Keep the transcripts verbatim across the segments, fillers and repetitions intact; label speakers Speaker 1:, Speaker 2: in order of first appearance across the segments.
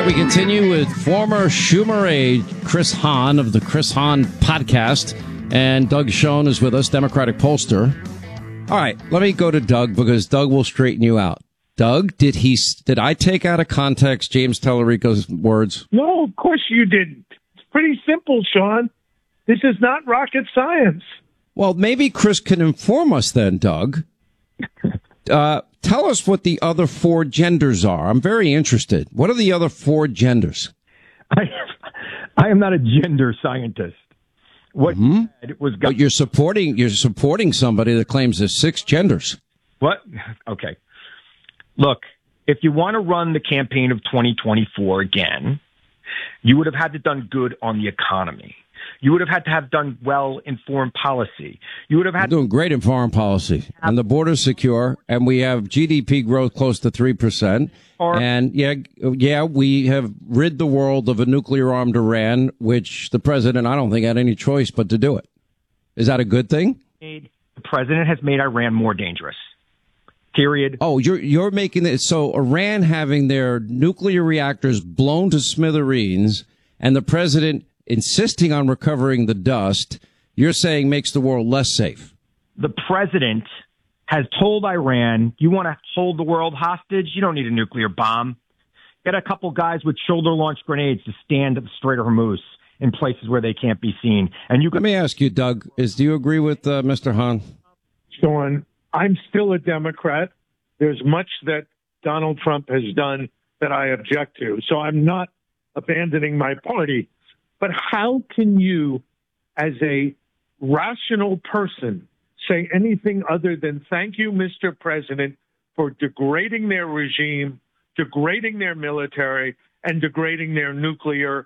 Speaker 1: right, we continue with former Schumer aide Chris Hahn of the Chris Hahn podcast, and Doug Schoen is with us, Democratic pollster. All right, let me go to Doug because Doug will straighten you out. Doug, did he? Did I take out of context James Tallarico's words?
Speaker 2: No, of course you didn't. It's pretty simple, Sean. This is not rocket science.
Speaker 1: Well, maybe Chris can inform us then, Doug. Uh, tell us what the other four genders are. I'm very interested. What are the other four genders?
Speaker 3: I, I am not a gender scientist. What
Speaker 1: mm-hmm.
Speaker 3: it was?
Speaker 1: But you're supporting you're supporting somebody that claims there's six genders.
Speaker 3: What? Okay. Look, if you want to run the campaign of twenty twenty-four again, you would have had to done good on the economy. You would have had to have done well in foreign policy. You would have had
Speaker 1: We're doing great in foreign policy, and the border's secure, and we have G D P growth close to three percent. And yeah, yeah, we have rid the world of a nuclear-armed Iran, which the president, I don't think, had any choice but to do it. Is that a good thing?
Speaker 3: The president has made Iran more dangerous. Period.
Speaker 1: Oh, you're you're making it so Iran having their nuclear reactors blown to smithereens, and the president insisting on recovering the dust, you're saying makes the world less safe.
Speaker 3: The president has told Iran, you want to hold the world hostage? You don't need a nuclear bomb. Get a couple guys with shoulder-launched grenades to stand at the Strait of Hormuz in places where they can't be seen. And you can-
Speaker 1: Let me ask you, Doug, is do you agree with uh, Mister Hahn?
Speaker 2: Sean, I'm still a Democrat. There's much that Donald Trump has done that I object to, so I'm not abandoning my party. But how can you, as a rational person, say anything other than thank you, Mister President, for degrading their regime, degrading their military, and degrading their nuclear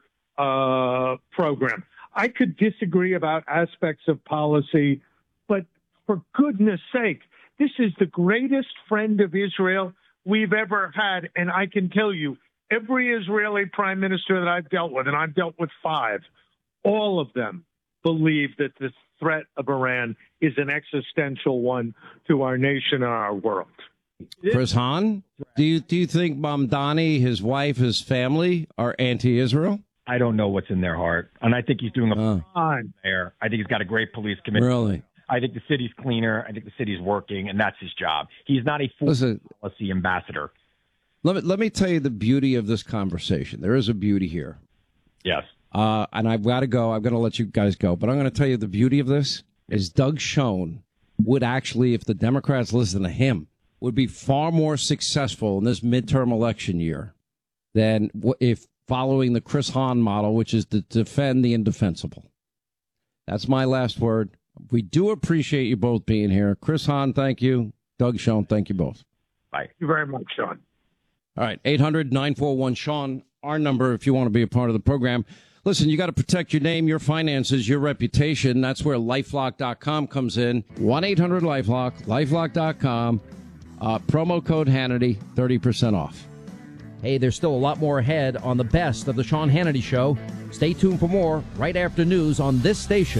Speaker 2: uh, program? I could disagree about aspects of policy, but for goodness sake, this is the greatest friend of Israel we've ever had. And I can tell you, every Israeli prime minister that I've dealt with, and I've dealt with five, all of them believe that the threat of Iran is an existential one to our nation and our world.
Speaker 1: Chris Hahn, do you do you think Mamdani, his wife, his family are anti-Israel?
Speaker 3: I don't know what's in their heart, and I think he's doing a
Speaker 1: uh,
Speaker 3: fine there. I think he's got a great police committee.
Speaker 1: Really?
Speaker 3: I think the city's cleaner. I think the city's working, and that's his job. He's not a foreign policy ambassador.
Speaker 1: Let me, let me tell you the beauty of this conversation. There is a beauty here.
Speaker 3: Yes.
Speaker 1: Uh, and I've got to go. I'm going to let you guys go. But I'm going to tell you the beauty of this is Doug Schoen would actually, if the Democrats listen to him, would be far more successful in this midterm election year than if following the Chris Hahn model, which is to defend the indefensible. That's my last word. We do appreciate you both being here. Chris Hahn, thank you. Doug Schoen, thank you both.
Speaker 3: Bye.
Speaker 2: Thank you very much, Sean.
Speaker 1: All right, eight hundred nine four one Sean, our number if you want to be a part of the program. Listen, you got to protect your name, your finances, your reputation. That's where LifeLock dot com comes in. one eight hundred LifeLock, LifeLock dot com. Uh, promo code Hannity, thirty percent off.
Speaker 4: Hey, there's still a lot more ahead on the best of the Sean Hannity Show. Stay tuned for more right after news on this station.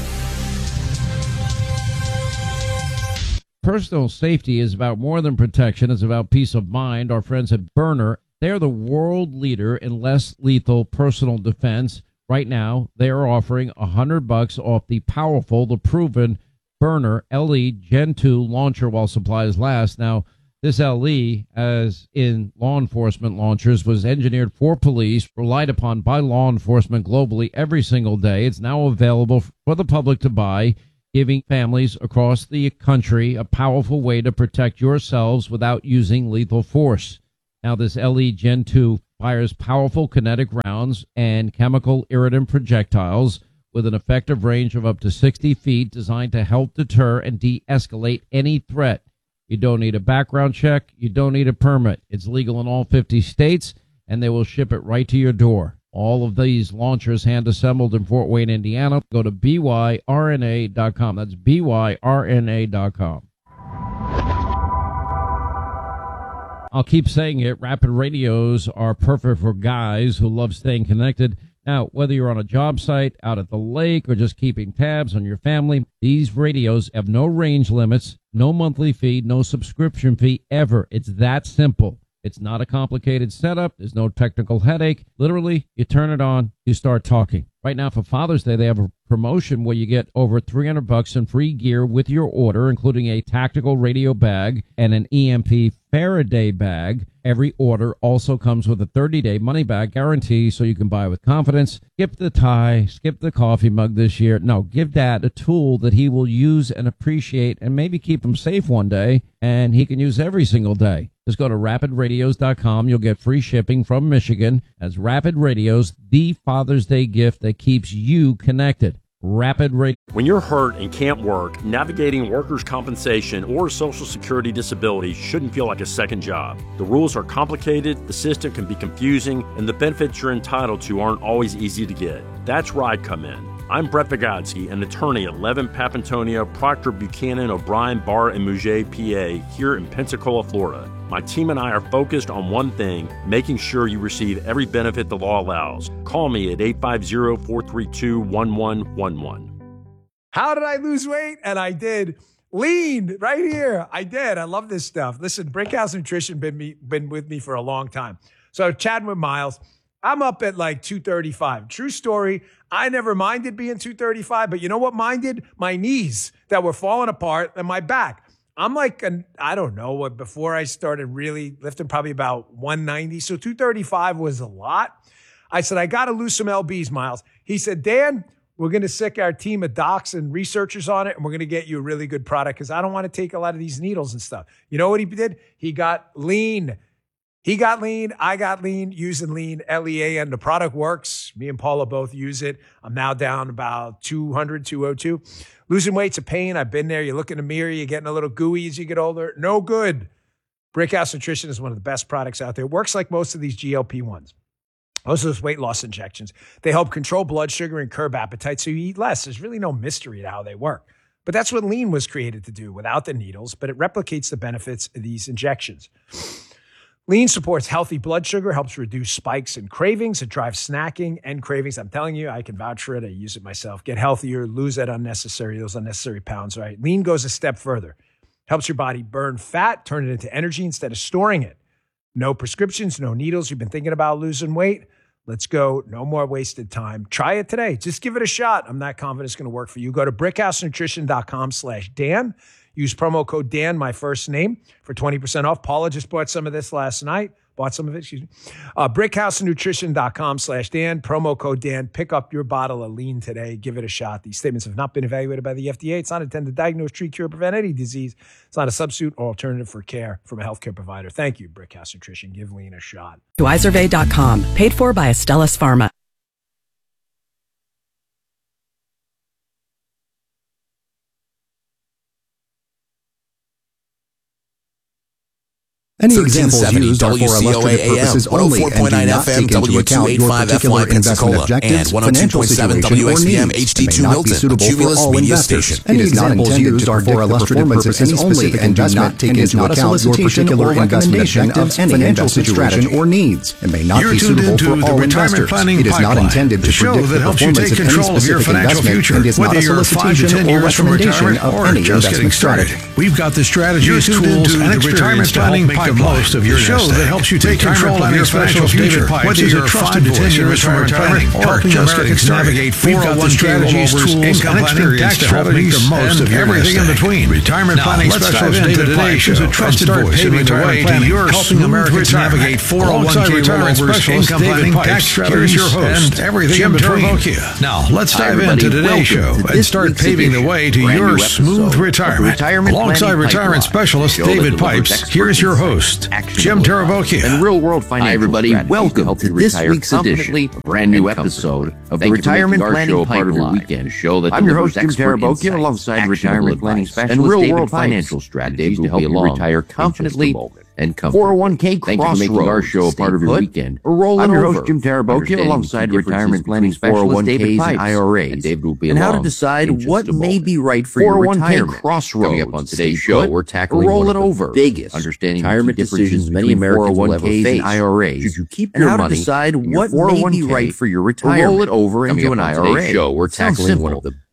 Speaker 4: Personal safety is about more than protection. It's about peace of mind. Our friends at Byrna, they're the world leader in less lethal personal defense. Right now, they are offering one hundred bucks off the powerful, the proven Byrna L E Gen two launcher while supplies last. Now, this L E, as in law enforcement launchers, was engineered for police, relied upon by law enforcement globally every single day. It's now available for the public to buy, giving families across the country a powerful way to protect yourselves without using lethal force. Now, this L E Gen two fires powerful kinetic rounds and chemical irritant projectiles with an effective range of up to sixty feet, designed to help deter and de-escalate any threat. You don't need a background check. You don't need a permit. It's legal in all fifty states, and they will ship it right to your door. All of these launchers hand-assembled in Fort Wayne, Indiana. Go to B Y R N A dot com. That's B Y R N A dot com. I'll keep saying it. Rapid radios are perfect for guys who love staying connected. Now, whether you're on a job site, out at the lake, or just keeping tabs on your family, these radios have no range limits, no monthly fee, no subscription fee ever. It's that simple. It's not a complicated setup. There's no technical headache. Literally, you turn it on, you start talking. Right now for Father's Day, they have a promotion where you get over three hundred bucks in free gear with your order, including a tactical radio bag and an E M P Faraday bag. Every order also comes with a thirty-day money-back guarantee, so you can buy with confidence. Skip the tie, skip the coffee mug this year. No, give Dad a tool that he will use and appreciate and maybe keep him safe one day, and he can use every single day. Just go to rapid radios dot com. You'll get free shipping from Michigan. As Rapid Radios, the Father's Day gift that keeps you connected. Rapid Radio.
Speaker 5: When you're hurt and can't work, navigating workers' compensation or Social Security disability shouldn't feel like a second job. The rules are complicated, the system can be confusing, and the benefits you're entitled to aren't always easy to get. That's where I come in. I'm Brett Vigodsky, an attorney at Levin, Papantonio, Proctor, Buchanan, O'Brien, Barr, and Mouget, P A, here in Pensacola, Florida. My team and I are focused on one thing, making sure you receive every benefit the law allows. Call me at eight five zero, four three two, one one one one.
Speaker 6: How did I lose weight? And I did. Lean right here. I did. I love this stuff. Listen, Brickhouse Nutrition been me been with me for a long time. So chatting with Miles, I'm up at like two thirty-five. True story. I never minded being two thirty-five, but you know what minded? My knees that were falling apart and my back. I'm like, an, I don't know, what before I started really lifting, probably about one ninety. So two thirty-five was a lot. I said, I got to lose some L Bs, Miles. He said, Dan, we're going to sick our team of docs and researchers on it, and we're going to get you a really good product because I don't want to take a lot of these needles and stuff. You know what he did? He got lean. He got lean. I got lean using lean, L E A N. The product works. Me and Paula both use it. I'm now down about two hundred, two oh two. Losing weight's a pain. I've been there. You look in the mirror, you're getting a little gooey as you get older. No good. Brickhouse Nutrition is one of the best products out there. It works like most of these G L P ones. Most of those weight loss injections. They help control blood sugar and curb appetite so you eat less. There's really no mystery to how they work. But that's what lean was created to do without the needles, but it replicates the benefits of these injections. Lean supports healthy blood sugar, helps reduce spikes and cravings. It drives snacking and cravings. I'm telling you, I can vouch for it. I use it myself. Get healthier, lose that unnecessary, those unnecessary pounds, right? Lean goes a step further. Helps your body burn fat, turn it into energy instead of storing it. No prescriptions, no needles. You've been thinking about losing weight? Let's go. No more wasted time. Try it today. Just give it a shot. I'm not confident it's going to work for you. Go to brickhouse nutrition dot com slash Dan. Use promo code Dan, my first name, for twenty percent off. Paula just bought some of this last night. Bought some of it, excuse me. Uh, brickhouse nutrition dot com slash Dan. Promo code Dan. Pick up your bottle of lean today. Give it a shot. These statements have not been evaluated by the F D A. It's not intended to diagnose, treat, cure, prevent any disease. It's not a substitute or alternative for care from a healthcare provider. Thank you, Brickhouse Nutrition. Give lean a shot.
Speaker 7: To i survey dot com. Paid for by Astellas Pharma.
Speaker 8: Any examples used are for illustrative purposes only and do not take into account your particular investment objectives, financial situation, or needs, and may not be suitable for all investors. Any examples used are for illustrative purposes only and do not take into account your particular investment objectives, financial situation, or needs, and may not be suitable for all investors. It is not intended to predict the performance of any specific investment and is not a solicitation or recommendation of any investment strategy.
Speaker 9: We've got the strategies, tools, and experience to help make the most of your show that helps you take control of your financial future. Whether you're a trusted voice in retirement planning or just getting started, navigate four oh one strategies, tools, and experience to help make the most of everything in between. Retirement planning specialist David Pipes is a trusted voice in retirement planning, helping Americans navigate four oh one k rollovers, income planning, tax strategies, and everything in between. Now, let's dive into today's show and start paving the way to your smooth retirement. Alongside retirement specialist David Pipes, here's your host, Jim Tarabokia.
Speaker 10: And real world financial. Hi, everybody. Welcome to this week's edition, a brand new episode of the Retirement Planning Pipeline. Weekend show that I'm your host, Jim Tarabokia, alongside retirement planning specialist and real world financial strategies to help you retire confidently and comfortably. four oh one k Crossroads. Thank you for making our show a part of your weekend. Or roll it over. I'm your host, Jim Tarabokia, alongside retirement planning specialist David Pipes and I R As. And David will be along. And how to decide what may be right for your retirement. Crossroads. Coming up on today's show, we're tackling roll it over. Biggest understanding retirement decisions many Americans will ever face. I R As. Should you keep your money? And how to decide what may be right for your retirement. Roll it over into an I R A. Show, we're tackling one of the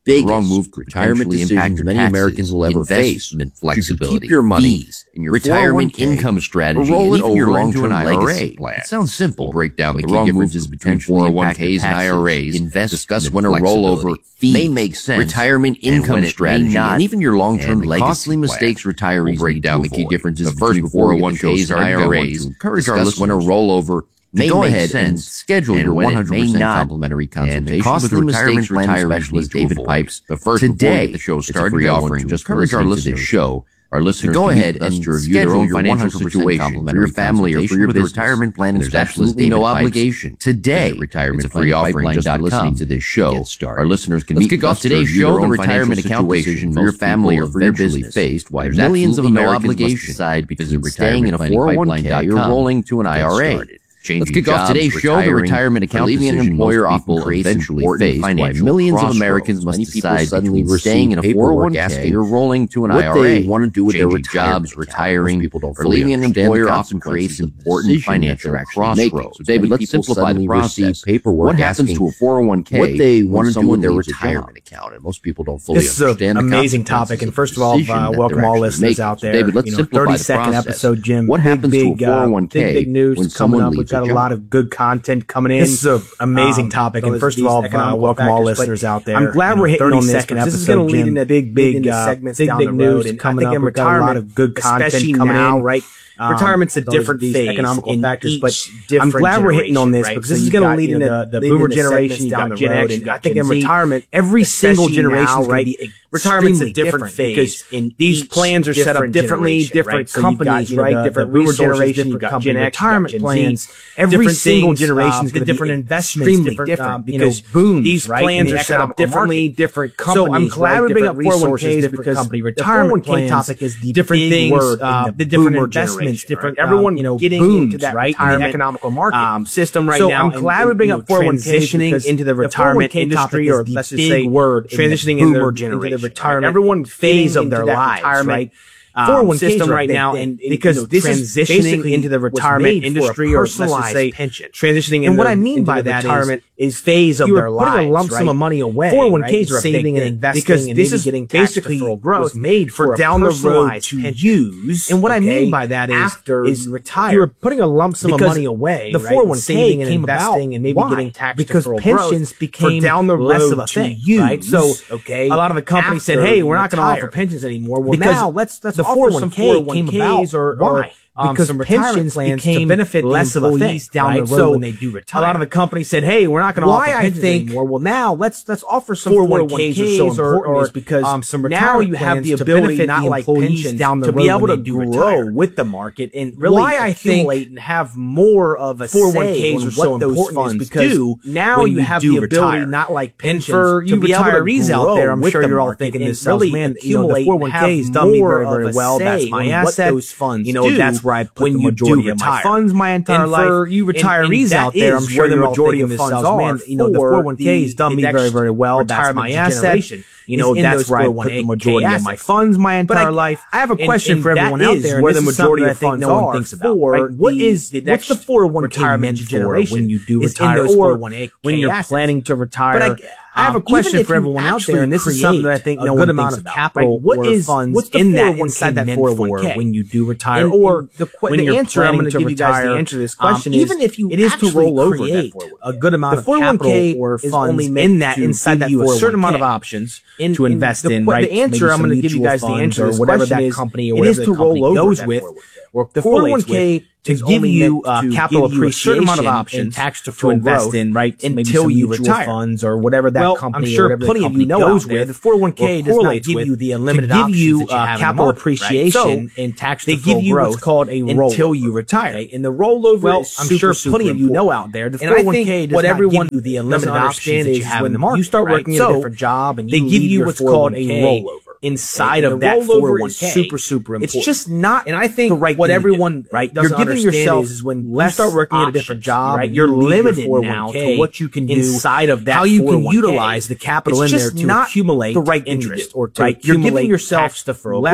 Speaker 10: biggest wrong move retirement decisions many Americans will ever face. Flexibility, you keep your money in your retirement income strategy, or roll it over your long-term I R A plan. It sounds simple. We'll break down the key differences between four oh one Ks and I R As. Invest, discuss when a rollover may make sense, retirement income strategy, and even your long-term legacy costly mistakes retirees break down the key differences between four oh one Ks and I R As. Encourage our listeners when a rollover may go ahead and schedule your one hundred percent complimentary consultation with retirement planning specialist David Pipes. The first today, the show started, free offering. Just encourage our listeners to show our listeners go ahead and to review their own financial situation for your family or for your retirement planning specialist. There's no obligation. Today, retirement it's a free offering. Just by listening to this show, our listeners can kick off today's show the retirement account decision for your family or for your business faced why millions of Americans must decide between staying in a four oh one K or rolling to an I R A. Let's kick off today's show, the retirement account decision an employer often creates eventually faced why millions of Americans must decide between staying in a four oh one K or rolling to an I R A. What they want to do with their jobs, retiring, or leaving an employer often creates important financial crossroads. So David, let's simplify the process. Paperwork what happens to a four oh one K? What they want to do with their retirement account, and most people don't fully understand.
Speaker 11: This is an amazing topic, and first of all, uh, welcome all listeners out there.
Speaker 10: David, let's simplify the process.
Speaker 11: thirty second episode, Jim.
Speaker 10: What happens to a four oh one K
Speaker 11: big news coming up? We've got a lot of good content coming in. This is an amazing um, topic, and first of all, uh, welcome all listeners out there. I'm glad we're hitting on this because this is going to lead into big, big uh, segments big, down big the road, and coming up. We've got a lot of good content coming in, right? Um, Retirement's a different phase, economical factors, but I'm glad we're hitting on this right? because this so is going to lead into the, the boomer generation, you got Gen X, I think in retirement, every single generation, right? Retirement's a different phase because these plans are set up differently, different companies, right? Different boomer generation, you got Gen X, retirement plans. Every single generation is going to be different investments, different because boom, these plans are set up differently, different companies. So I'm glad we bring up four oh one Ks because the four oh one K topic is the different things, the different investments. Different, right? everyone, um, you know, getting booms, into that right? retirement economical market um, system right so now. So I'm glad we bring up four oh one K transitioning into the retirement the industry, or let's just say word transitioning into the, into the retirement everyone phase of their lives, right? four oh one K system right now, and because you know, this is transitioning into the retirement industry, or let's just say pension, transitioning. And what I mean by that retirement is phase of their lives. You're putting a lump sum of money away. four oh one Ks are saving and investing, because this is getting basically growth made for down the road to use. And what I mean by that is after is retire. You're putting a lump sum of money away. The four oh one K came about and maybe getting tax because pensions became down the road less of a thing, right? So okay, a lot of the companies said, "Hey, we're not going to offer pensions anymore." Well, now let's let's the four oh one K came about, or why? Um, because some pension plans became to benefit less of a thing down right? the road so when they do retire. A lot of the companies said, "Hey, we're not going to offer pensions I think anymore." Well, now let's let's offer some four oh one Ks are so important or, or, is because um, some now you have the ability, not like pensions, down the to road be able to grow retire. with the market and really why I accumulate think and have more of a four oh one Ks are so important is because do now you have the ability, not like pensions, for you retirees out there. I'm sure you're all thinking this, man. Accumulate four oh one Ks done me very very well. That's my asset. Those funds, you know, that's where I put when the majority you do of my funds my entire and life. For you retirees out there, I'm sure the majority of funds are. Man, you know, the four oh one K's done me very, very well. That's my asset. You know, that's where I put the majority of my funds my entire life. I have a question for everyone out there. Where the majority of funds no one thinks about. What is the what's the four oh one K meant for when you do retire, or when you're planning to retire? I have a question for everyone out there, and this is something that I think no one thinks about. Capital, what is funds in that inside that four oh one K when you do retire, or the answer I'm going to give you guys to answer this question is even if you it is to roll over a good amount of capital or funds in that inside that four oh one K, a certain amount of options to invest in. Right, the answer I'm going to give you guys the answer is whatever that company or whatever the company goes with. Or the four oh one K to give you uh, capital appreciation, amount of options, tax to invest in, right? Until you retire, funds or whatever that well, company. I'm sure plenty of you know goes with. The four oh one K does not give you the unlimited options. Give you uh, capital appreciation and tax. They give you what's called a roll until you retire. And the rollover, well, I'm sure plenty of you know out there. The four oh one K does not give you the unlimited options that you have in the market. You start working at a different job, and they give you what's called a rollover. Inside of that four oh one K, super super important. It's just not, and I think right what everyone right you're giving yourself is, is when you start working options, at a different job, right? You're limited now to what you can do inside of that. How you can utilize the capital in there to accumulate the right interest or to right. You're giving yourself the less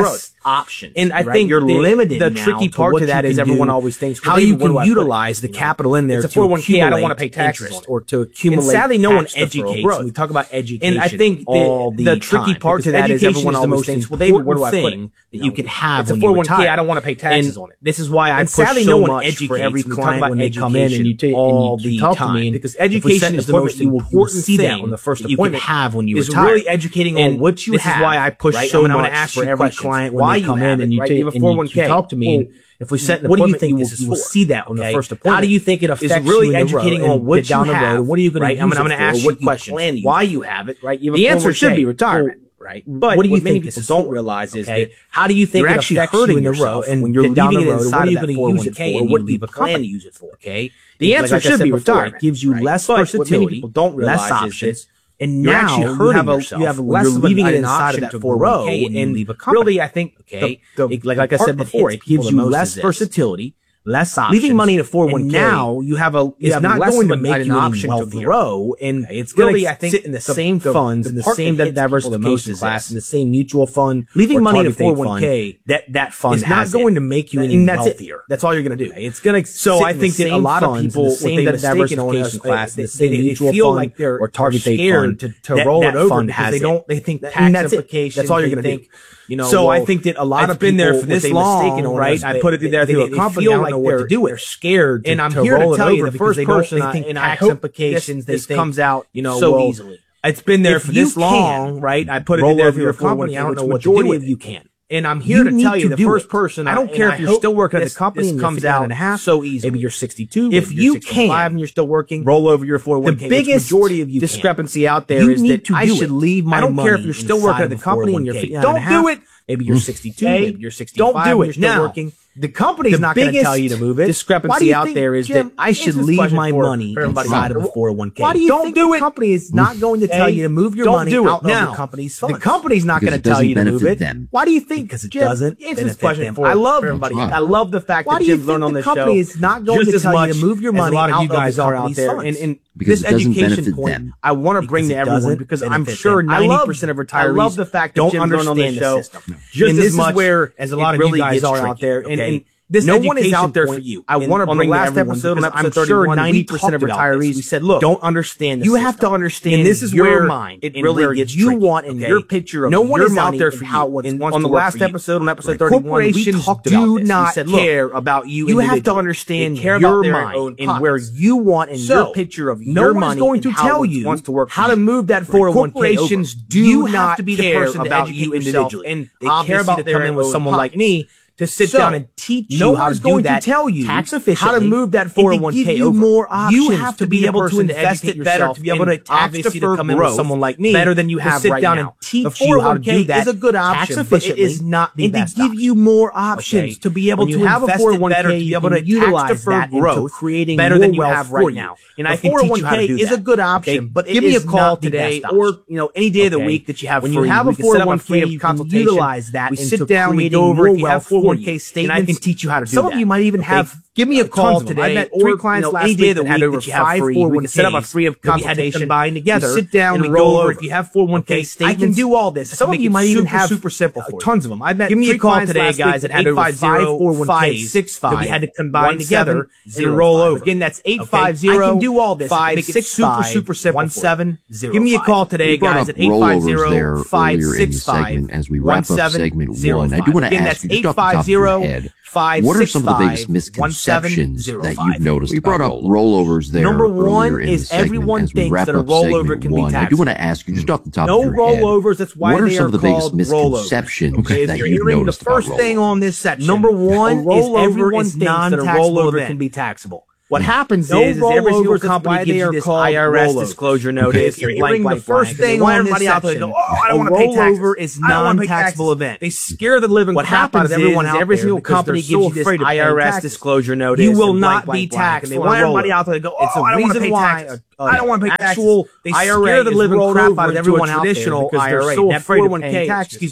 Speaker 11: options.
Speaker 12: And I
Speaker 11: right?
Speaker 12: think
Speaker 11: you're
Speaker 12: the,
Speaker 11: limited.
Speaker 12: The
Speaker 11: now
Speaker 12: tricky
Speaker 11: to
Speaker 12: part
Speaker 11: what
Speaker 12: to that
Speaker 11: you
Speaker 12: is
Speaker 11: can
Speaker 12: everyone
Speaker 11: do,
Speaker 12: always thinks
Speaker 11: how
Speaker 12: well,
Speaker 11: you
Speaker 12: David,
Speaker 11: can utilize the capital in there.
Speaker 12: It's a
Speaker 11: to
Speaker 12: four oh one k. I don't want to pay
Speaker 11: taxes
Speaker 12: taxes on it.
Speaker 11: or to accumulate.
Speaker 12: And sadly, no one
Speaker 11: tax deferral
Speaker 12: educates.
Speaker 11: growth. We talk about education.
Speaker 12: And I think
Speaker 11: all
Speaker 12: the,
Speaker 11: the,
Speaker 12: the tricky
Speaker 11: time,
Speaker 12: part to that is everyone
Speaker 11: is
Speaker 12: always thinks, well, David, where do I put it?
Speaker 11: That you can have
Speaker 12: it's a
Speaker 11: when
Speaker 12: four oh
Speaker 11: you
Speaker 12: one k.
Speaker 11: retire.
Speaker 12: I don't want to pay taxes
Speaker 11: and
Speaker 12: on it.
Speaker 11: This is why I
Speaker 12: and
Speaker 11: push
Speaker 12: sadly,
Speaker 11: so
Speaker 12: no one
Speaker 11: much
Speaker 12: educates
Speaker 11: for every
Speaker 12: when
Speaker 11: client
Speaker 12: about
Speaker 11: when they come in and you take
Speaker 12: all
Speaker 11: and you
Speaker 12: the
Speaker 11: talk
Speaker 12: time.
Speaker 11: to me
Speaker 12: Because education is the most important
Speaker 11: see that
Speaker 12: thing
Speaker 11: on the first
Speaker 12: you
Speaker 11: appointment
Speaker 12: can have when you
Speaker 11: is
Speaker 12: retire.
Speaker 11: really educating on what you
Speaker 12: this
Speaker 11: have.
Speaker 12: This is why I push
Speaker 11: right?
Speaker 12: so
Speaker 11: I'm
Speaker 12: much
Speaker 11: gonna ask
Speaker 12: for
Speaker 11: you
Speaker 12: every
Speaker 11: questions.
Speaker 12: client when
Speaker 11: why
Speaker 12: they come
Speaker 11: you
Speaker 12: in and you
Speaker 11: right?
Speaker 12: take
Speaker 11: You have a
Speaker 12: and
Speaker 11: four oh one k.
Speaker 12: you talk to me.
Speaker 11: If we set an
Speaker 12: what do you
Speaker 11: appointment,
Speaker 12: think
Speaker 11: you will,
Speaker 12: this is
Speaker 11: you will
Speaker 12: for?
Speaker 11: see that on
Speaker 12: okay?
Speaker 11: the first appointment.
Speaker 12: How do you think it affects
Speaker 11: it's really
Speaker 12: you in
Speaker 11: educating
Speaker 12: the road
Speaker 11: on what you
Speaker 12: down the
Speaker 11: have,
Speaker 12: road? What are you going
Speaker 11: right?
Speaker 12: to
Speaker 11: I'm
Speaker 12: use
Speaker 11: going to ask
Speaker 12: what
Speaker 11: you questions. Why you have it, right?
Speaker 12: The answer should be retirement.
Speaker 11: Right.
Speaker 12: But
Speaker 11: what do you
Speaker 12: what
Speaker 11: think
Speaker 12: many people
Speaker 11: don't
Speaker 12: for?
Speaker 11: realize is
Speaker 12: okay.
Speaker 11: that
Speaker 12: how do you think
Speaker 11: you're
Speaker 12: it
Speaker 11: actually
Speaker 12: affects
Speaker 11: hurting
Speaker 12: you in the
Speaker 11: yourself
Speaker 12: road and
Speaker 11: when you're
Speaker 12: leaving
Speaker 11: leaving
Speaker 12: it
Speaker 11: it
Speaker 12: inside
Speaker 11: what are you
Speaker 12: of that
Speaker 11: going to
Speaker 12: four oh one
Speaker 11: use it
Speaker 12: k
Speaker 11: for?
Speaker 12: and
Speaker 11: What
Speaker 12: you
Speaker 11: do you
Speaker 12: leave a
Speaker 11: plan
Speaker 12: company?
Speaker 11: to use it for? Okay.
Speaker 12: The answer
Speaker 11: like
Speaker 12: should be retirement.
Speaker 11: It gives you
Speaker 12: right.
Speaker 11: less
Speaker 12: but
Speaker 11: versatility.
Speaker 12: What many people don't realize
Speaker 11: less options.
Speaker 12: Is
Speaker 11: and
Speaker 12: you're
Speaker 11: now
Speaker 12: actually
Speaker 11: you
Speaker 12: hurting
Speaker 11: have a,
Speaker 12: yourself.
Speaker 11: you have
Speaker 12: when
Speaker 11: less
Speaker 12: you're
Speaker 11: of
Speaker 12: leaving
Speaker 11: an,
Speaker 12: it
Speaker 11: an
Speaker 12: inside
Speaker 11: option
Speaker 12: of that
Speaker 11: to
Speaker 12: four oh
Speaker 11: grow
Speaker 12: one k
Speaker 11: and
Speaker 12: and
Speaker 11: leave a company.
Speaker 12: really, I think
Speaker 11: okay,
Speaker 12: the, the,
Speaker 11: like like I said before, it gives you less versatility. Less options.
Speaker 12: Leaving money in a four oh one k.
Speaker 11: Now you have a. You
Speaker 12: it's
Speaker 11: have
Speaker 12: not
Speaker 11: less
Speaker 12: going to
Speaker 11: an
Speaker 12: make you
Speaker 11: option
Speaker 12: any
Speaker 11: to grow, and
Speaker 12: okay.
Speaker 11: it's really
Speaker 12: really,
Speaker 11: I think
Speaker 12: sit in the,
Speaker 11: the
Speaker 12: same
Speaker 11: the,
Speaker 12: funds
Speaker 11: the,
Speaker 12: and the
Speaker 11: the
Speaker 12: same
Speaker 11: diversification class and the same mutual fund.
Speaker 12: Leaving money in a four oh
Speaker 11: one
Speaker 12: one k,
Speaker 11: that that fund
Speaker 12: is not going to make you any wealthier.
Speaker 11: That's all you're going to do.
Speaker 12: It's going to.
Speaker 11: So I think that a lot of people with the diversification class, the same mutual fund or target date fund,
Speaker 12: to to roll it over because they don't.
Speaker 11: They think tax implications.
Speaker 12: That's all you're going to do.
Speaker 11: You know,
Speaker 12: so I think that a lot of
Speaker 11: been
Speaker 12: people,
Speaker 11: there for this long, right? I put it there through a company. I don't know what to do with. They're scared,
Speaker 12: and I'm here to tell you the first person
Speaker 11: they think
Speaker 12: and
Speaker 11: tax
Speaker 12: I
Speaker 11: implications.
Speaker 12: This
Speaker 11: they think,
Speaker 12: comes out,
Speaker 11: you know,
Speaker 12: so
Speaker 11: well,
Speaker 12: easily.
Speaker 11: It's been there
Speaker 12: if
Speaker 11: for this
Speaker 12: can,
Speaker 11: long, right? I put it
Speaker 12: roll
Speaker 11: there
Speaker 12: over
Speaker 11: through
Speaker 12: your
Speaker 11: a company. I don't know what to do with
Speaker 12: you can.
Speaker 11: And I'm here
Speaker 12: you
Speaker 11: to tell you,
Speaker 12: to
Speaker 11: the first
Speaker 12: it.
Speaker 11: person.
Speaker 12: I don't care if you're still working
Speaker 11: this,
Speaker 12: at the company.
Speaker 11: This comes out and a half,
Speaker 12: so easy.
Speaker 11: Maybe you're sixty-two.
Speaker 12: If you can,
Speaker 11: and you're still working,
Speaker 12: roll over your four oh one k.
Speaker 11: The biggest
Speaker 12: majority of you
Speaker 11: discrepancy
Speaker 12: can.
Speaker 11: out there
Speaker 12: you
Speaker 11: is that I should leave my money.
Speaker 12: I don't care if you're still working at the company and you're fifty-nine
Speaker 11: don't
Speaker 12: and a half.
Speaker 11: do it. Maybe you're sixty-two. Maybe you're sixty-five.
Speaker 12: Don't do it
Speaker 11: you're still
Speaker 12: now.
Speaker 11: Working. The company's
Speaker 12: the
Speaker 11: not going to tell you to move it.
Speaker 12: Discrepancy
Speaker 11: out there is
Speaker 12: Jim,
Speaker 11: that I should leave my money inside of a four oh one k.
Speaker 12: Why do you
Speaker 11: don't
Speaker 12: think
Speaker 11: do
Speaker 12: the
Speaker 11: it?
Speaker 12: company is not going to tell you to move your
Speaker 11: don't
Speaker 12: money
Speaker 11: do it.
Speaker 12: out
Speaker 11: now,
Speaker 12: of the company's funds?
Speaker 11: The company's not going to tell you to move it.
Speaker 10: Them.
Speaker 11: Why do you think?
Speaker 12: Because it
Speaker 11: Jim,
Speaker 12: doesn't
Speaker 11: benefit them.
Speaker 12: For,
Speaker 11: I love
Speaker 12: everybody.
Speaker 11: Right. I love the fact
Speaker 12: Why
Speaker 11: that Jim's learned on this show.
Speaker 12: The company is not going
Speaker 11: to tell you to move your money
Speaker 12: out of
Speaker 11: you guys
Speaker 12: are
Speaker 11: out there.
Speaker 10: And,
Speaker 11: and
Speaker 10: because
Speaker 11: this education point, I want to bring to everyone because I'm sure ninety percent of retirees I love the fact that
Speaker 12: don't
Speaker 11: Jim's learned on this show.
Speaker 12: Just
Speaker 11: as much
Speaker 12: where as a lot of you guys are out there. And
Speaker 11: This
Speaker 12: no one is out there
Speaker 11: point,
Speaker 12: for you.
Speaker 11: I want to bring
Speaker 12: the last
Speaker 11: episode,
Speaker 12: episode
Speaker 11: I'm sure ninety percent of retirees
Speaker 12: we said, look,
Speaker 11: don't understand
Speaker 12: you
Speaker 11: system.
Speaker 12: have to understand
Speaker 11: and this is
Speaker 12: your
Speaker 11: where
Speaker 12: mind.
Speaker 11: It really gets you
Speaker 12: tricky,
Speaker 11: want in
Speaker 12: okay?
Speaker 11: your picture of
Speaker 12: no one
Speaker 11: your
Speaker 12: is out there for
Speaker 11: how
Speaker 12: you.
Speaker 11: And
Speaker 12: on the last episode, on episode
Speaker 11: right.
Speaker 12: thirty-one, we talked about
Speaker 11: do
Speaker 12: this.
Speaker 11: not
Speaker 12: we said,
Speaker 11: care about you.
Speaker 12: You have to understand
Speaker 11: care
Speaker 12: your
Speaker 11: about
Speaker 12: mind
Speaker 11: and where you want in
Speaker 12: so,
Speaker 11: your picture of
Speaker 12: no
Speaker 11: your
Speaker 12: one
Speaker 11: money.
Speaker 12: is going to tell you
Speaker 11: wants to work
Speaker 12: how to move that four oh one k.
Speaker 11: Corporations do
Speaker 12: you
Speaker 11: not
Speaker 12: have to be the
Speaker 11: care
Speaker 12: person
Speaker 11: about
Speaker 12: you
Speaker 11: individually,
Speaker 12: and
Speaker 11: they care about
Speaker 12: to come in with someone like me.
Speaker 11: To sit
Speaker 12: so,
Speaker 11: down and teach you
Speaker 12: no
Speaker 11: how to do
Speaker 12: going
Speaker 11: that,
Speaker 12: to tell you
Speaker 11: tax efficiently,
Speaker 12: how to move that four oh one k
Speaker 11: give you
Speaker 12: over.
Speaker 11: more options.
Speaker 12: You have to,
Speaker 11: to
Speaker 12: be,
Speaker 11: be
Speaker 12: able
Speaker 11: to invest it better, to be able to tax defer
Speaker 12: come in with someone like me,
Speaker 11: better than you have
Speaker 12: sit
Speaker 11: right
Speaker 12: down
Speaker 11: now.
Speaker 12: And teach
Speaker 11: the
Speaker 12: you how to do that.
Speaker 11: Is a good option,
Speaker 12: tax
Speaker 11: but it is not the
Speaker 12: and
Speaker 11: best
Speaker 12: to give
Speaker 11: option.
Speaker 12: you more options
Speaker 11: okay.
Speaker 12: to be able
Speaker 11: when
Speaker 12: to
Speaker 11: you have
Speaker 12: invest
Speaker 11: a four oh one k,
Speaker 12: better, to be able to utilize that growth,
Speaker 11: creating
Speaker 12: better
Speaker 11: more
Speaker 12: than you
Speaker 11: wealth
Speaker 12: have right
Speaker 11: you.
Speaker 12: now.
Speaker 11: And
Speaker 12: the
Speaker 11: I can teach you how to do that.
Speaker 12: is a good option, but
Speaker 11: give me a call today, or you know any day of the week that you have.
Speaker 12: When you have a four oh one k,
Speaker 11: you can utilize that.
Speaker 12: We sit down, we go over if you have four oh one k statements,
Speaker 11: and I can teach you how to do
Speaker 12: that.
Speaker 11: Some of you might even have.
Speaker 12: Give me a call today.
Speaker 11: I met
Speaker 12: three clients
Speaker 11: last week that had over
Speaker 12: five
Speaker 11: four oh one k.
Speaker 12: Set up a free consultation.
Speaker 11: Combine together.
Speaker 12: Sit down and roll over. If you have four oh one k statements,
Speaker 11: I can do all this.
Speaker 12: Some of you might even have
Speaker 11: super simple.
Speaker 12: Tons of them. I met.
Speaker 11: Give me a call today,
Speaker 12: guys,
Speaker 11: that had over five four oh one k
Speaker 12: six
Speaker 11: five.
Speaker 12: We had to combine together and
Speaker 11: roll over.
Speaker 12: Again, that's eight
Speaker 11: five zero.
Speaker 12: I can do all this.
Speaker 11: Five six super super simple.
Speaker 12: One seven zero.
Speaker 11: Give me a call today, guys, at eight five zero five six five
Speaker 10: as we wrap up segment one. I do want to ask you just off the top of your head.
Speaker 11: Five,
Speaker 10: what are
Speaker 11: six,
Speaker 10: some
Speaker 11: five,
Speaker 10: of the biggest misconceptions
Speaker 11: one, seven,
Speaker 10: that you've noticed? We brought up
Speaker 11: rollovers.
Speaker 10: rollovers there.
Speaker 11: Number one
Speaker 10: in
Speaker 11: is
Speaker 10: the
Speaker 11: everyone
Speaker 10: as we
Speaker 11: thinks
Speaker 10: wrap
Speaker 11: that a
Speaker 10: up
Speaker 11: rollover can
Speaker 10: one.
Speaker 11: be taxable.
Speaker 10: I do want to ask you just off the top
Speaker 11: no
Speaker 10: of your
Speaker 11: rollovers,
Speaker 10: head.
Speaker 11: That's why
Speaker 10: what are
Speaker 11: they
Speaker 10: some
Speaker 11: are
Speaker 10: of the biggest misconceptions
Speaker 11: okay,
Speaker 10: that
Speaker 11: you're
Speaker 10: you've
Speaker 11: hearing
Speaker 10: noticed
Speaker 11: the first
Speaker 10: about
Speaker 11: thing on this section. Number one is everyone thinks that a rollover can be taxable. What happens
Speaker 12: no
Speaker 11: is, is every single company gives you this I R S
Speaker 12: rollovers.
Speaker 11: disclosure notice.
Speaker 12: Okay.
Speaker 11: You're hearing the first thing on this section.
Speaker 12: Go, oh, I don't want to pay taxes.
Speaker 11: Rollover is non-taxable event.
Speaker 12: They scare the living
Speaker 11: what
Speaker 12: crap out of everyone
Speaker 11: is,
Speaker 12: out
Speaker 11: every
Speaker 12: there
Speaker 11: single company gives
Speaker 12: so
Speaker 11: you this I R S disclosure notice.
Speaker 12: You will not be taxed.
Speaker 11: They want everybody out there to go, oh,
Speaker 12: it's a
Speaker 11: I don't want to
Speaker 12: reason
Speaker 11: pay
Speaker 12: why
Speaker 11: taxes.
Speaker 12: I don't want to pay
Speaker 11: actual
Speaker 12: taxes.
Speaker 11: I R A
Speaker 12: scare the living crap out of everyone out there
Speaker 11: traditional
Speaker 12: because
Speaker 11: I R A.
Speaker 12: they're so
Speaker 11: that
Speaker 12: afraid
Speaker 11: four oh
Speaker 12: of
Speaker 11: one
Speaker 12: paying
Speaker 11: k,
Speaker 12: taxes.
Speaker 11: excuse me,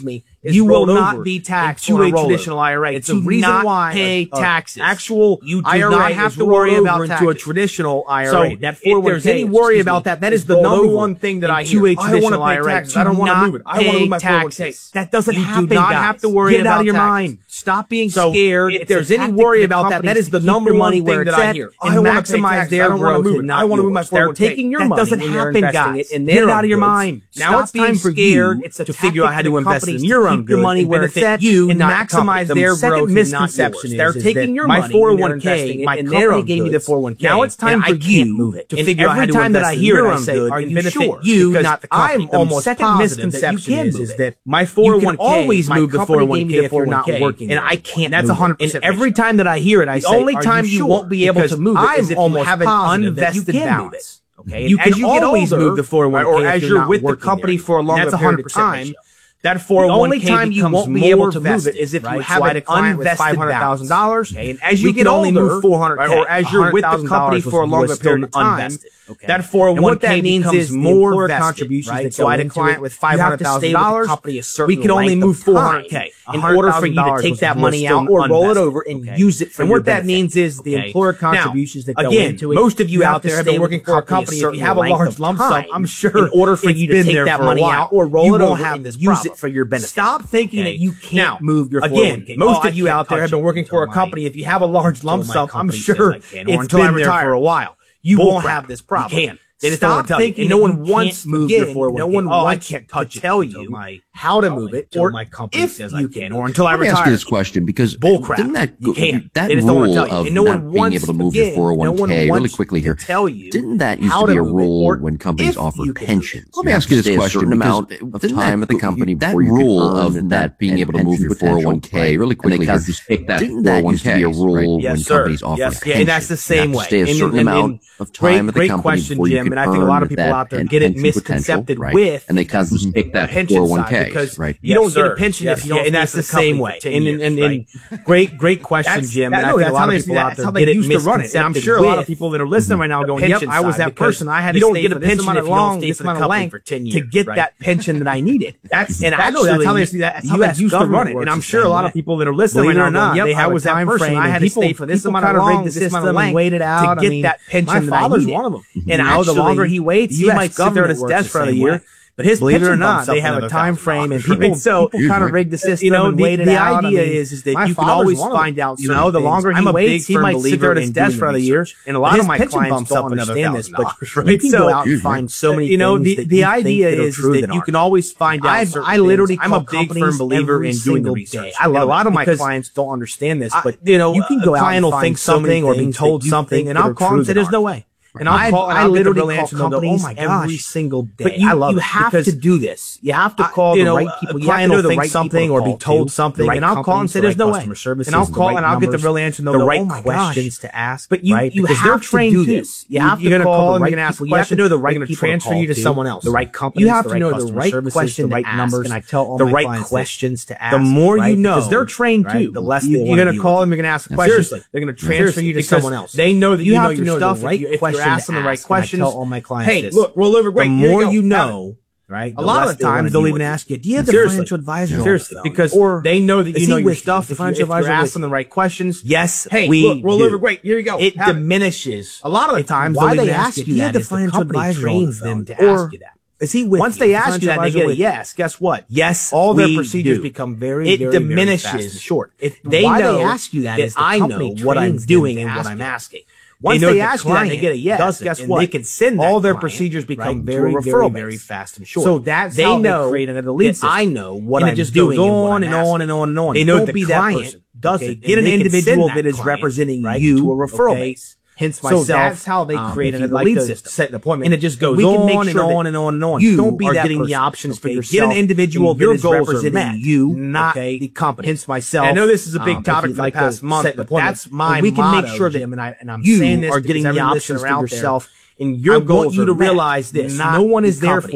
Speaker 11: you will not be taxed to a traditional I R A. It's a reason why pay taxes. Actual you do not have to worry about into a traditional I R A. So that if there's any worry about that, that is the number one thing that I hear. To a traditional I R A. I don't want to move it. I want to move my four oh one k. That doesn't happen. You do not have to worry about it. Get out of your mind. Stop being scared. If there's any worry about that, that is the number one thing that I hear. I want to maximize their growth. I want to move my four oh one k. They're taking your money. That doesn't happen, guys. Get out of your mind. Now it's time for you to figure out how to invest in your own good money where it's at you and maximize their growth. Misconception is they're taking your money. My four oh one k, my company gave me the four oh one k. Now it's time for you to figure out how to invest in your own good. Are you sure? You, not the company. I'm almost positive misconception is that my four oh one k always move the four oh one k if you're not working, and I can't. That's one hundred percent. And every time that I hear it, I say, the only time you won't be able to move it is if you have an uninvested balance. Okay, you can always move the four oh one k or as you're with the company for a longer period of time. That four oh one k the only time you won't be able to move it is if you have an uninvested five hundred thousand dollars. Okay, and as you get older, move four hundred k, or as you're with the company for a longer period of time, okay. That four oh one k becomes more contributions right? So I had a client with five hundred thousand dollars. We could only move four hundred k in order for you to take that money out or roll it over and use it for your benefit. And what that means is the employer contributions that go into it. Most of you out there have been working for a company. If you have a large lump sum, I'm sure in order for you to take that money out or roll it over and use it for your benefit. Stop thinking that you can't move your four oh one k. Again, most of you out there have been working for a company. If you have a large lump sum, I'm sure it's been there for a while. You won't have this problem. You can't. They just Stop don't thinking, and no one wants to move your four oh one k. No one wants to tell you how to move it, or my company if says you can, or until I retire.
Speaker 10: Let me ask you this question, because didn't that go, that rule of
Speaker 11: no
Speaker 10: not being able to move your four oh one k really quickly here, didn't that used to be a rule when companies offered pensions? Let me ask you this question, amount of time at the company that rule of that being able to move your four oh one k really quickly here, didn't that used to be a rule when companies offered pensions?
Speaker 11: Yeah, and that's the same way.
Speaker 10: Stay a certain amount of time at the company before you
Speaker 11: and I think a lot of people out there get it misconcepted
Speaker 10: right.
Speaker 11: with,
Speaker 10: and they kind of just pick that four oh one k,
Speaker 11: because
Speaker 10: right?
Speaker 11: You yes, don't sir. get a pension yes, if you don't. Yeah, and that's the same way. And, and, and, right. and great, great question, that's, Jim. That, and I no, think a lot of people out there get it misconcepted. And I'm sure a lot of people that are listening right now are going, "Yep, I was that person. I had to stay for this amount of long, this amount of length to get that pension that I needed." That's and I know that's how they see that. That's how that used to run it. And I'm sure a lot of people that are listening right now are going, "Yep, I was that person. I had to stay for this amount of long, this amount of length waited out to get that pension that I needed." One of them. And now the longer he waits, he might sit there at his desk for a year. But his believe it or not, they have a time frame, and people so kind of rig the system. You know, and wait it out. The idea is is that you can always find out. You know, the longer he waits, he might sit there at his desk for a year. And a lot of my clients don't understand this, but you can go out and find so many. You know, the the idea is that you can always find out. I literally, I'm a big firm believer in doing the research. I love a lot of my clients don't understand this, but you know, you can go out and find something or be told something, and I'll call and say, "There's no way." And I'll call, and I literally call companies oh my gosh, every single day. But you, I love you have to do this. You have to call I, you the know, right people. You have to know the right something or be told something. And I'll call and say, "There's no way." And I'll call and I'll get the real answer. The right questions to ask. But you you have to do this. You have to call and you're going to ask. You have to know the right. You're going to transfer you to someone else. The right company. You have to know the right question, the right numbers, and I tell all the right questions to ask. The more you know, because they're trained too. The less you're going to call them. You're going to ask questions. They're going to transfer you to someone else. They know that you know your stuff. If you're asking the right questions. I tell all my clients, hey, this. Look, roll over. Great. The more you, you know, right? A lot of the times they'll even ask you, "Do you have the financial advisor?" Seriously, because or they know that you know your stuff. The financial advisor asks them the right questions. Yes, hey, we roll over. Great. Here you go. It diminishes a lot of the times. Why they ask you that? The financial advisor trains them to ask you that. Is he with Once you? they ask you that, they get a yes. Guess what? Yes, all their procedures do. become very, it very, diminishes very fast and short. If they Why know they ask you that, is I know what I'm doing and what I'm asking. Once they, they ask you that, they get a yes. Guess what? They can send all their procedures become right, very, very, very fast and short. So that's they how know they create an elite system. I know what and I'm it just doing goes on and, and on and on and on. They know Don't the be client that person. Does okay, it? Get an individual that, that is representing right, you to a referral okay. base. Hence myself. So that's how they create um, an elite like system. Set an appointment, and it just goes we on, can make sure and on and on and on. You don't be are that getting person. the options okay. for yourself. Get an individual that is representing you, not okay. the company. Hence myself. And I know this is a big um, topic for like the past month, but that's my we can make sure that Jim, and, I, and I'm you saying this are getting the options for yourself. And your goal you to realize this: no one is there for you.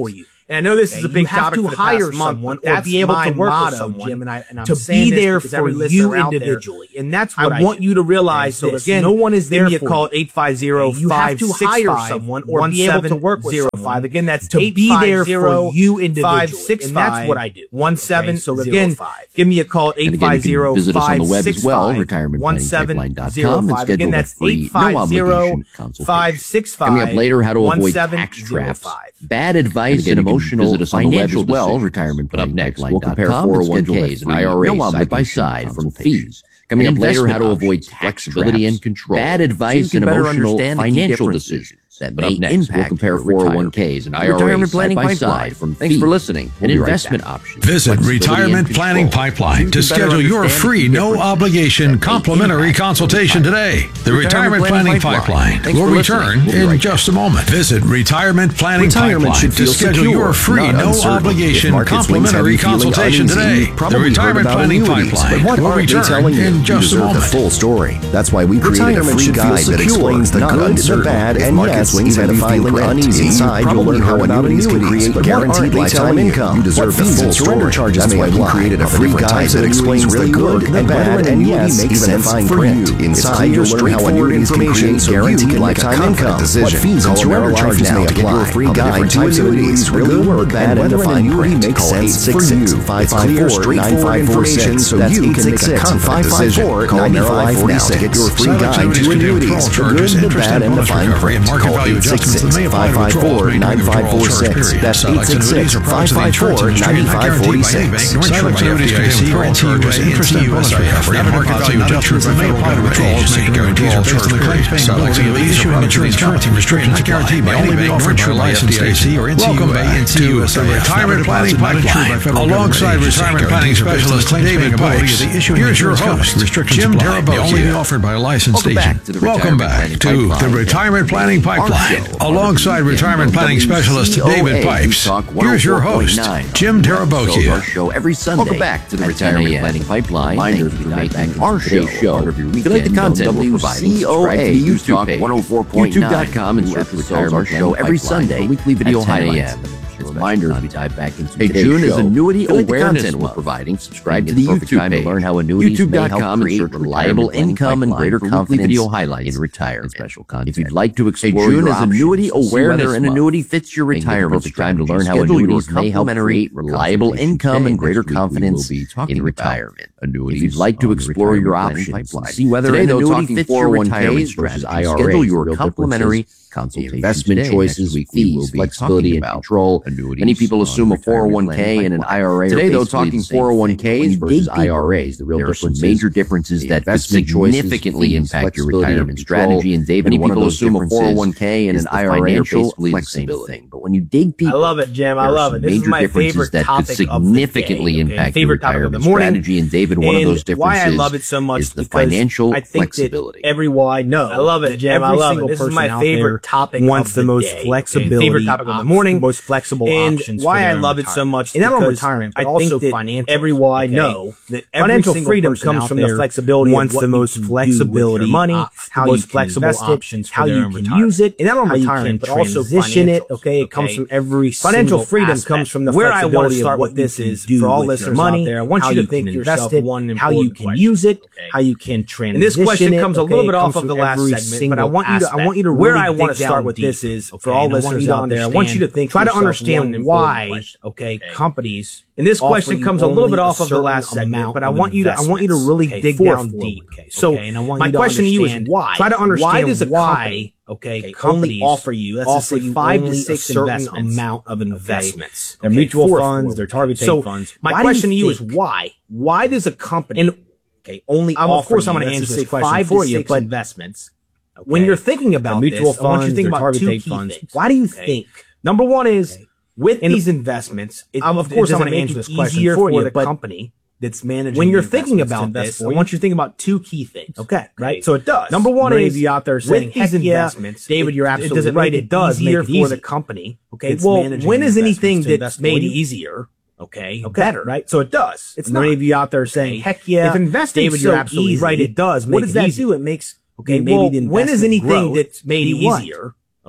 Speaker 11: And I know this is a big topic for the past month, but that's be able to work with someone, Jim, and I, and I'm to be there for you individually. And that's what I want you to realize. This. Again, no one is there. Give me a call at eight five zero, five six five, someone or be able to work with someone. Again, that's to be there for you individually. five six five, and that's what I do. one seven. So again, give me a call at eight five zero, five six five, one seven zero five. Again, that's eight five zero, five six five.
Speaker 10: Coming up later, how to avoid tax traps, bad advice, and emotional financial well. Retirement Planning Pipeline. We'll compare four oh one Ks and I R As side by side from fees. Coming up later, how to avoid flexibility and control, bad advice, and emotional financial decisions that may impact. We'll compare four oh one Ks and I R As side by side from fees. Thanks for listening. And investment options.
Speaker 9: Visit Retirement Planning Pipeline to schedule your free, no obligation, complimentary consultation today. The Retirement Planning Pipeline will return in just a moment. Visit Retirement Planning Pipeline to schedule your free, no obligation, complimentary consultation today. The Retirement Planning Pipeline will return in just a moment.
Speaker 8: The full story. That's why we created a free guide that explains the good, the bad, and yes, swings and feeling uneasy inside, you'll learn how annuities can create guaranteed lifetime income. You deserve the full surrender charges. That's why we created a free guide that explains the good, the bad, and yes, even in fine print. Inside, you'll learn how annuities can create guaranteed lifetime income. What fees and surrender charges may apply. Your free guide to annuities, the good, the bad, and the fine print. Call eight six six, five five four, nine five four six so you can make a confident decision. Call Marylife now to get your free guide to annuities, the good, the bad, and the fine print. Call eight six six, five five four, nine five four six. That's eight six six, five five four, nine five four six.
Speaker 9: Select annuities contain withdrawal charges, interest and bonus payout for any market value adjustments and no private withdrawals making guarantees are based on the claims paying ability of the issuing insurance company. Restrictions guaranteed by any bank offered by licensed A C or N C U S. Welcome to the Retirement Planning Pipeline. Alongside retirement planning specialist David Pipes, here's your host, Jim Terabokia, offered by a licensed agent. Welcome back to the Retirement Planning Pipeline. Alongside retirement planning specialist David Pipes, here's your host, Jim Terabokia.
Speaker 10: Our show every Sunday. Welcome back to the Retirement Planning Pipeline. Reminders for making our show part of your weekend. If you like the content we're providing, subscribe to the YouTube page, one oh four point nine, YouTube dot com, and search for our show every Sunday, weekly video highlights. Reminder, we dive back into hey, June is annuity awareness content we're providing. Subscribe to the YouTube page to learn how annuities may help create reliable income and greater confidence video highlights in retirement. Special content. If you'd like to explore June is annuity awareness, an annuity fits your retirement. It's time to learn how annuities may help create reliable income and greater confidence in retirement. If you'd like to explore your options, see whether an annuity fits your retirement strategy, schedule your complimentary consultation. Investment today, choices, fees, flexibility, and control. Many people assume a four oh one K and an I R A. Today, though, talking four oh one Ks versus I R As. The real difference, major differences that significantly impact your retirement strategy. And David, many people assume a four oh one K and an I R A are basically the same thing. But when you dig deeper,
Speaker 11: I love it, Jim. I love it. This is my favorite
Speaker 10: that could significantly impact your retirement strategy. And David, one of those differences
Speaker 11: why I love it so much
Speaker 10: is the financial
Speaker 11: I think
Speaker 10: flexibility.
Speaker 11: Everyone I know. I love it, Jim. I love it. This is my favorite topic wants the, the most day. Flexibility, okay. Favorite topic of the morning, the most flexible and options. Why I love it so much, and not only retirement, but I also financial. Everyone I know that financial freedom comes from the flexibility. Wants the most flexibility, money, how you flexible options, how you can use it, and not only retirement, but also transition it. Okay, it comes from every financial freedom comes from the where I want to start with this is for all listeners out there. I want you to think invested, how you can use it, how you can transition. And this question comes a little bit off of the last segment, but I want you to I want you to where I want to start with this is okay, for all listeners out there. I want you to think, try to understand why, okay, okay, companies. And this question comes a little bit off of the last segment, but I want you to, I want you to really okay, dig down deep. Okay, so okay, and I want my you to question to you is why? Try to understand why does a why, okay, okay companies offer you, let's offer you five to six certain amount of investments. Okay, their mutual funds, their target date funds. My question to you is why? Why does a company, and okay, only offer of course I'm going to answer this question for you, but investments. Okay. When you're thinking about mutual this, funds, I want you to think about two key funds. Things. Why do you okay. think? Number one is okay. with and these investments. It, um, of course, I'm going to answer this question for you, the company that's managing. When you're thinking about this, I want you to think about two key things. Okay, right. So it does. Number one is you out there saying these investments. David, you're absolutely right. It does easier for the company. Okay. Well, when is anything that's made easier? Okay, okay, better, right? So it does. It's not. Many of you out there saying, "Heck yeah!" If investing, David, you're absolutely right. It does. What does that do? It makes Okay, maybe well, the when is anything that's made easier?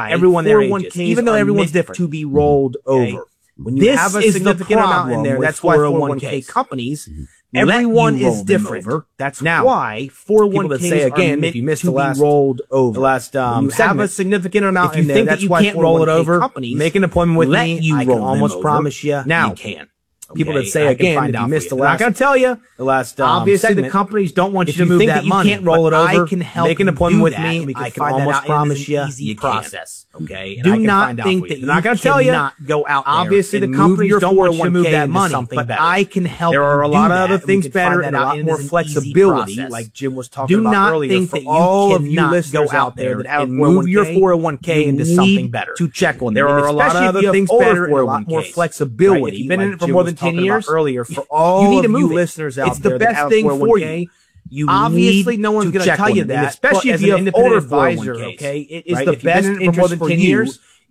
Speaker 11: why everyone four oh one k's, even though everyone's different, to be rolled okay. over. When you this have a significant amount in there, that's why four oh one k companies, everyone is different. Over. That's now why four oh one k's say again, if you missed the last rolled over, the last um, you have a significant amount in there. That's why you can't roll it over. Companies make an appointment with me. You I can almost promise you now you can. People okay, that say I again, if you missed the last, I'm not going to tell you the last. Um, obviously, segment, the companies don't want you to move that money. You can't roll it over. I can help. Make an appointment with me. We can I can almost promise you easy process. Okay. And do not think that you're not going to tell you. Not go out. Obviously, the companies don't want you to move that money, but I can help. There are a lot of other things better and a lot more flexibility, like Jim was talking about earlier. Do not think that all of you listeners out there that have move your four oh one k into something better. To check on. There are a lot of other things better and a lot more flexibility. You've been in it for more than ten years earlier for all you need to of move you listeners out it's there. It's the best thing for you. You obviously no one's going to tell you that, especially if you have an older advisor. Okay, it is right? the best thing for more than ten years.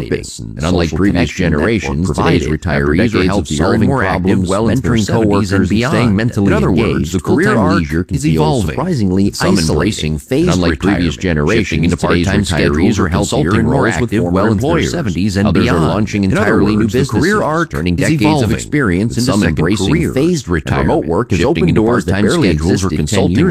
Speaker 10: purpose, and unlike previous generations, today's retirees are healthier and more active, well mentoring coworkers and beyond. Staying mentally engaged. In other words, the career arc is evolving, surprisingly isolating. Unlike previous generations, into part-time retirees are healthier and more active, well into their seventies and beyond. Others are launching entirely new businesses, career arc turning decades of experience into some embracing phased retirement. Remote work is opening doors that barely existed ten years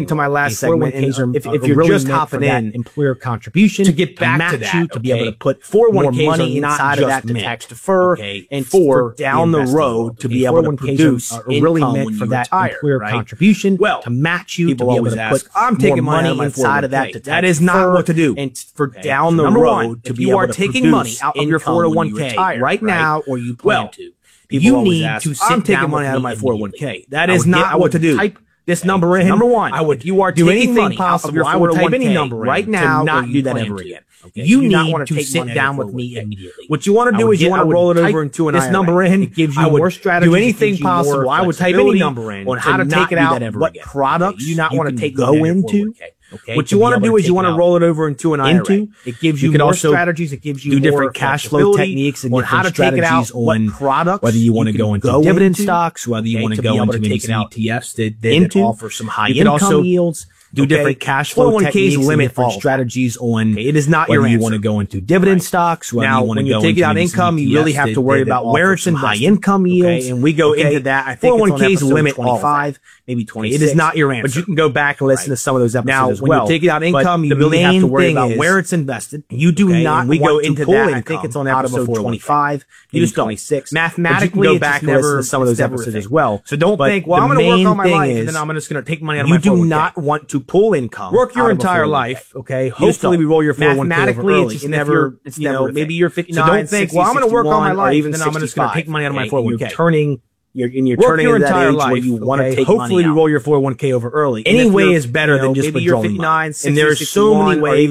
Speaker 11: getting to my last segment. And if, if you're really just hopping in, employer contribution to get back to that, you, to be able to put four oh one k's more money inside of that to tax defer, okay, and for down the road to be able to produce are really meant for that employer contribution to match you, to be able to put I'm taking money inside of that. That is not what to do. And for down the road to be able to taking money out of your four oh one k right now, or you plan to. You need to sit down money out of my four oh one k. That is not what to do. Type this number in. Number one, I would. You are do anything possible. I would type any number right now. Not do that ever again. Okay. You, you need to sit down with me immediately. What you want to do is you want to roll it over into an this number in. It gives you more strategy. Do anything possible. I would type any number in on how to take it out. What products you not want to take go into. Okay. What you want to do is you want to roll it over into an I R A. Into, it gives you, you more strategies. It gives you do different cash flow techniques and on how to take it out. What products? Whether you want to go into go dividend into, stocks, whether you okay, want to go into take E T Fs that, that, that offer some high income yields. do
Speaker 12: okay?
Speaker 11: different cash flow techniques, limit different strategies on. Okay, it is not your answer. You want to go into dividend right. stocks. Now, when you take out income, you really have to worry about where it's in high income yields. And we go into that. I think four oh one k's limit twenty-five, maybe twenty-six. It is not your answer. But you can go back and listen to some of those episodes as well. Now, when you take out income, you really have to worry about where it's invested. You do not. We go into that. I think it's on episode twenty-five. You just twenty-six. Mathematically, go back and listen to some of those episodes as well. So don't think, well, I'm going to work all my life and then I'm just going to take money out of my four oh one k. You do not want to pull income. Work your entire life, okay? Hopefully we roll your four oh one k mathematically over early. It's never, it's you know, maybe you're fifty-nine, so don't think, well, I'm going to work all my life and then I'm just going to take money out of my four oh one k. You're turning You're, and you're Work turning your entire that age life, where you want to okay? take Hopefully money you roll your four oh one k over early. Any way is better you know, than just withdrawing money. And there's so many ways.